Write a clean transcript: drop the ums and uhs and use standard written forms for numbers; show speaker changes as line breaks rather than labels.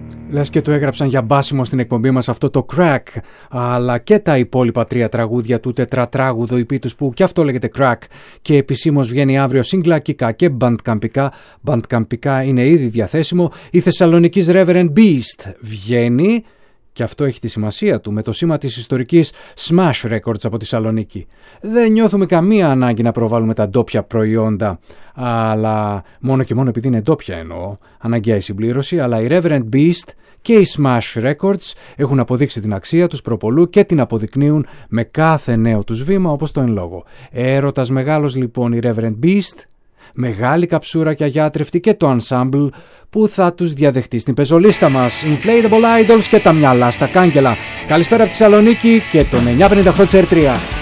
Λες και το έγραψαν για μπάσιμο στην εκπομπή μας αυτό το Crack, αλλά και τα υπόλοιπα 3 τραγούδια του τετρατράγουδου EP τους που κι αυτό λέγεται Crack και επισήμως βγαίνει αύριο συγκλακικά και bandcampικά. Bandcampικά είναι ήδη διαθέσιμο. Η Θεσσαλονικής Reverend Beast βγαίνει και αυτό έχει τη σημασία του με το σήμα της ιστορικής Smash Records από τη Θεσσαλονίκη. Δεν νιώθουμε καμία ανάγκη να προβάλλουμε τα ντόπια προϊόντα, αλλά μόνο και μόνο επειδή είναι ντόπια εννοώ, αναγκαία η συμπλήρωση, αλλά η Reverend Beast και οι Smash Records έχουν αποδείξει την αξία τους προπολού και την αποδεικνύουν με κάθε νέο τους βήμα όπως το εν λόγω. Έρωτας μεγάλος λοιπόν η Reverend Beast, μεγάλη καψούρα και αγιάτρευτη και το ensemble που θα τους διαδεχτεί στην πεζολίστα μας. Inflatable Idols και τα μυαλά στα κάγκελα. Καλησπέρα από τη Θεσσαλονίκη και τον 958 της R3.